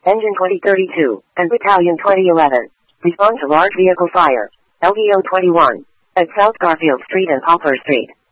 Engine 2032, and Battalion 2011. Respond to large vehicle fire. LVO 21. At South Garfield Street and Poplar Street.